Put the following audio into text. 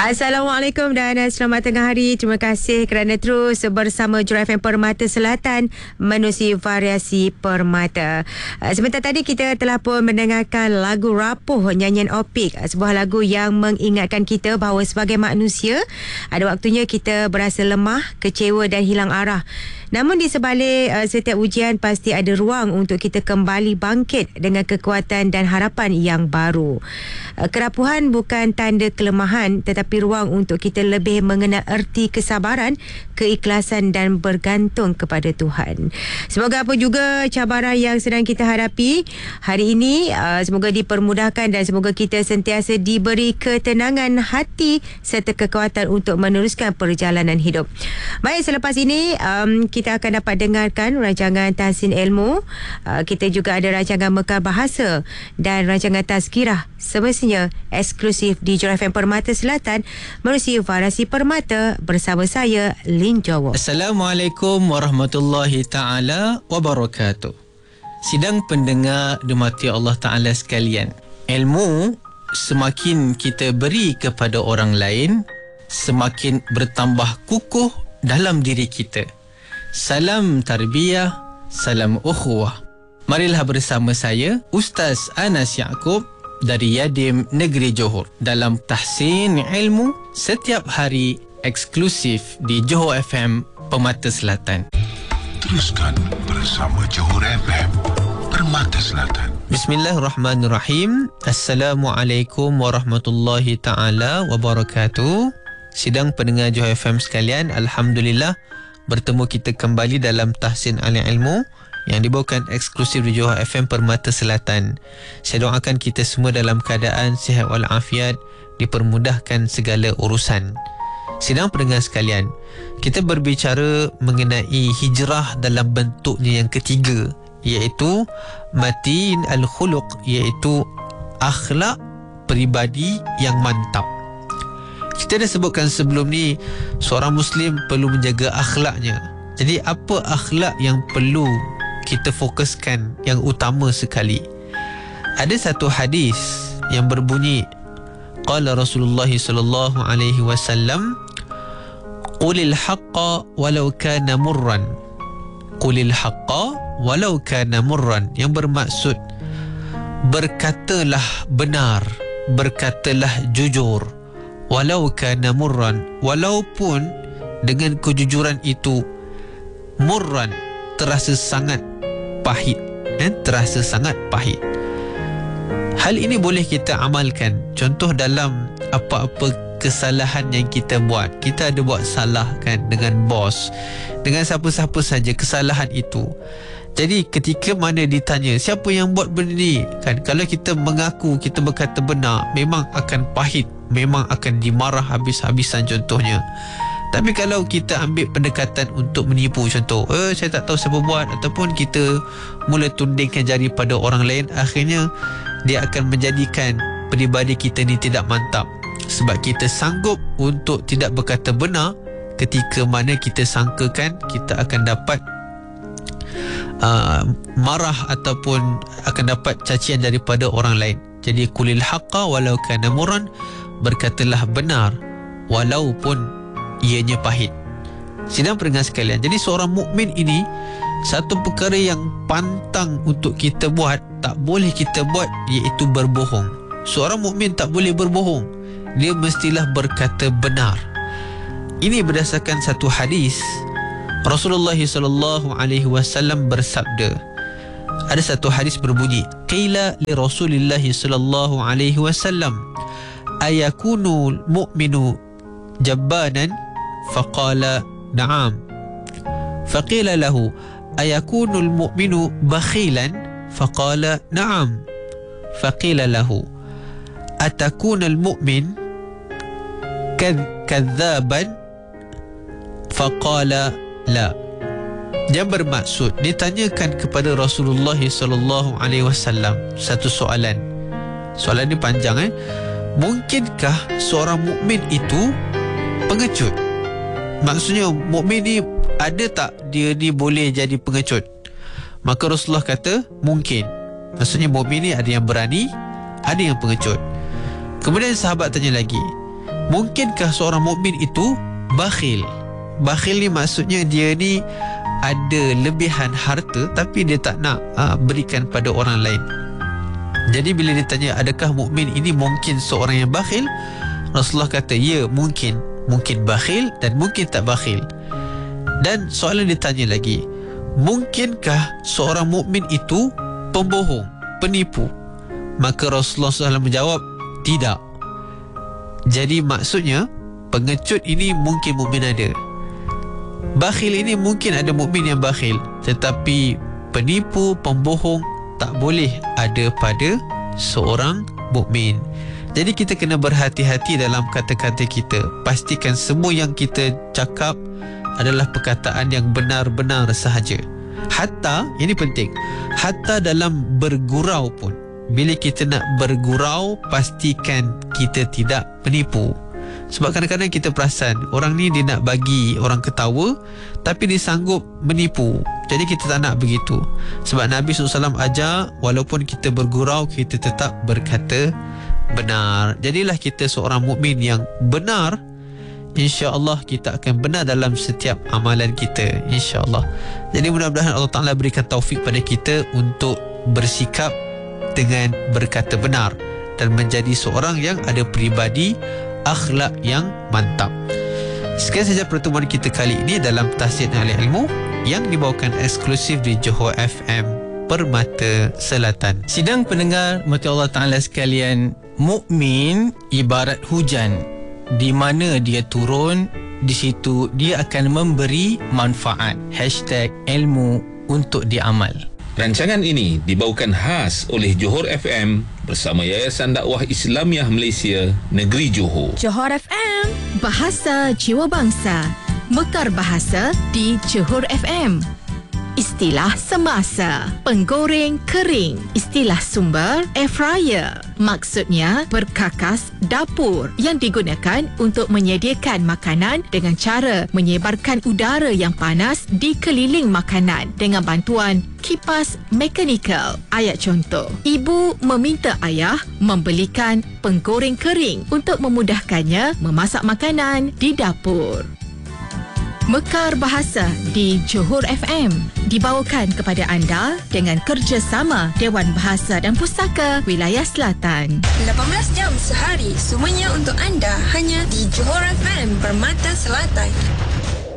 Assalamualaikum dan selamat tengah hari. Terima kasih kerana terus bersama Jura FM Permata Selatan menerusi variasi Permata. Sebentar tadi kita telah pun mendengarkan lagu Rapuh nyanyian Opik, sebuah lagu yang mengingatkan kita bahawa sebagai manusia ada waktunya kita berasa lemah, kecewa dan hilang arah. Namun di sebalik setiap ujian pasti ada ruang untuk kita kembali bangkit dengan kekuatan dan harapan yang baru. Kerapuhan bukan tanda kelemahan, tetapi ruang untuk kita lebih mengenal erti kesabaran, keikhlasan dan bergantung kepada Tuhan. Semoga apa juga cabaran yang sedang kita hadapi hari ini, semoga dipermudahkan dan semoga kita sentiasa diberi ketenangan hati serta kekuatan untuk meneruskan perjalanan hidup. Baik, selepas ini kita akan dapat dengarkan rancangan Tahsin Ilmu. Kita juga ada rancangan Mekar Bahasa dan rancangan Tazkirah, semestinya eksklusif di Jura FM Permata Selatan menerusi variasi Permata bersama saya Lin Jowo. Assalamualaikum warahmatullahi taala wabarakatuh. Sidang pendengar dimati Allah Taala sekalian, ilmu semakin kita beri kepada orang lain, semakin bertambah kukuh dalam diri kita. Salam tarbiyah, salam ukhuwah. Marilah bersama saya Ustaz Anas Yaakob dari Yadim Negeri Johor dalam Tahsin Ilmu setiap hari eksklusif di Johor FM Permata Selatan. Teruskan bersama Johor FM Permata Selatan. Bismillahirrahmanirrahim. Assalamualaikum warahmatullahi taala wabarakatuh. Sidang pendengar Johor FM sekalian, alhamdulillah bertemu kita kembali dalam Tahsin Ilmu yang dibawakan eksklusif di Johor FM Permata Selatan. Saya doakan kita semua dalam keadaan sihat walafiat, dipermudahkan segala urusan. Sidang pendengar sekalian, kita berbicara mengenai hijrah dalam bentuknya yang ketiga, iaitu matin al-khuluq, iaitu akhlak peribadi yang mantap. Kita dah sebutkan sebelum ni, seorang Muslim perlu menjaga akhlaknya. Jadi apa akhlak yang perlu kita fokuskan yang utama sekali? Ada satu hadis yang berbunyi, qala Rasulullah sallallahu alaihi wasallam, qulil haqqa walau kana murran. Qulil haqqa walau kana murran, yang bermaksud berkatalah benar, berkatalah jujur, walau kana murran, walaupun dengan kejujuran itu murran, terasa sangat pahit, terasa sangat pahit. Hal ini boleh kita amalkan. Contoh dalam apa-apa kesalahan yang kita buat. Kita ada buat salah kan, dengan bos, dengan siapa-siapa saja kesalahan itu. Jadi ketika mana ditanya siapa yang buat benda ni kan, kalau kita mengaku, kita berkata benar, memang akan pahit, memang akan dimarah habis-habisan contohnya. Tapi kalau kita ambil pendekatan untuk menipu, contoh saya tak tahu siapa buat, ataupun kita mula tundingkan jari pada orang lain, akhirnya dia akan menjadikan peribadi kita ni tidak mantap. Sebab kita sanggup untuk tidak berkata benar ketika mana kita sangkakan kita akan dapat marah ataupun akan dapat cacian daripada orang lain. Jadi qulil haqqa walau kana murran, berkatalah benar walaupun ianya pahit. Sidang pendengar sekalian, jadi seorang mukmin ini, satu perkara yang pantang untuk kita buat, tak boleh kita buat, iaitu berbohong. Seorang mukmin tak boleh berbohong, dia mestilah berkata benar. Ini berdasarkan satu hadis. Rasulullah sallallahu alaihi wasallam bersabda, ada satu hadis berbunyi, qila li Rasulillah sallallahu alaihi wasallam, ayakunu mu'minu jabbanan? Faqala na'am. Faqila lahu ayakunul mu'minu bakhilan? Faqala na'am. Faqila lahu atakunal mu'min kadzaban? Faqala la. Yang bermaksud, ditanyakan kepada Rasulullah sallallahu alaihi wasallam satu soalan. Soalan ni panjang Mungkinkah seorang mukmin itu pengecut? Maksudnya mukmin ni ada tak dia ni boleh jadi pengecut? Maka Rasulullah kata mungkin. Maksudnya mukmin ni ada yang berani, ada yang pengecut. Kemudian sahabat tanya lagi, Mungkinkah seorang mukmin itu bakhil? Bakhil ni maksudnya dia ni ada lebihan harta tapi dia tak nak berikan pada orang lain. Jadi bila ditanya adakah mukmin ini mungkin seorang yang bakhil, Rasulullah kata ya, mungkin bakhil dan mungkin tak bakhil. Dan soalan ditanya lagi, mungkinkah seorang mukmin itu pembohong, penipu? Maka Rasulullah SAW menjawab tidak. Jadi maksudnya pengecut ini mungkin mukmin ada, bakhil ini mungkin ada mukmin yang bakhil, tetapi penipu, pembohong tak boleh ada pada seorang mukmin. Jadi kita kena berhati-hati dalam kata-kata kita. Pastikan semua yang kita cakap adalah perkataan yang benar-benar sahaja. Hatta, ini penting, hatta dalam bergurau pun, bila kita nak bergurau, pastikan kita tidak menipu. Sebab kadang-kadang kita perasan orang ni dia nak bagi orang ketawa tapi dia sanggup menipu. Jadi kita tak nak begitu. Sebab Nabi SAW ajar walaupun kita bergurau, kita tetap berkata benar. Jadilah kita seorang mukmin yang benar. InsyaAllah kita akan benar dalam setiap amalan kita, InsyaAllah. Jadi mudah-mudahan Allah Ta'ala berikan taufik pada kita untuk bersikap dengan berkata benar dan menjadi seorang yang ada peribadi akhlak yang mantap. Sekian saja pertemuan kita kali ini dalam Tahsin Ahli Ilmu yang dibawakan eksklusif di Johor FM Permata Selatan. Sidang pendengar mati Allah Ta'ala sekalian, mukmin ibarat hujan, di mana dia turun, di situ dia akan memberi manfaat. #ilmu untuk diamal. Rancangan ini dibawakan khas oleh Johor FM bersama Yayasan Dakwah Islamiah Malaysia Negeri Johor. Johor FM, bahasa jiwa bangsa. Mekar bahasa di Johor FM. Istilah semasa, penggoreng kering. Istilah sumber, air fryer. Maksudnya berkakas dapur yang digunakan untuk menyediakan makanan dengan cara menyebarkan udara yang panas di keliling makanan dengan bantuan kipas mekanikal. Ayat contoh, ibu meminta ayah membelikan penggoreng kering untuk memudahkannya memasak makanan di dapur. Mekar Bahasa di Johor FM dibawakan kepada anda dengan kerjasama Dewan Bahasa dan Pustaka Wilayah Selatan. 18 jam sehari, semuanya untuk anda hanya di Johor FM Permata Selatan.